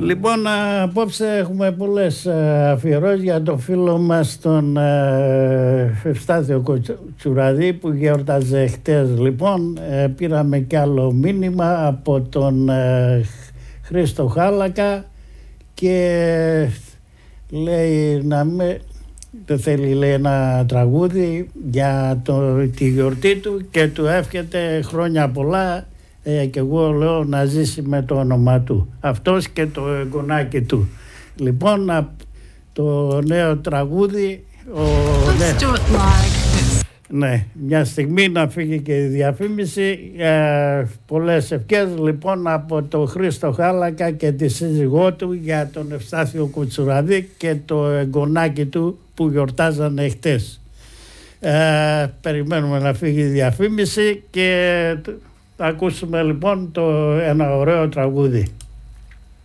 Λοιπόν, απόψε έχουμε πολλές αφιερώσεις για το φίλο μας τον Ευστάθιο Κοτσουραδί που γιορτάζε χτες. Λοιπόν, πήραμε κι άλλο μήνυμα από τον Χρήστο Χάλακα και λέει δεν θέλει, λέει, ένα τραγούδι για τη γιορτή του και του εύχεται χρόνια πολλά και εγώ λέω να ζήσει με το όνομα του αυτός και το εγγονάκι του. Λοιπόν, το νέο τραγούδι ναι, μια στιγμή να φύγει και η διαφήμιση. Πολλές ευχές λοιπόν από τον Χρήστο Χάλακα και τη σύζυγό του για τον Ευστάθιο Κουτσουραδί και το εγγονάκι του που γιορτάζανε χτες. Περιμένουμε να φύγει η διαφήμιση και θα ακούσουμε λοιπόν ένα ωραίο τραγούδι.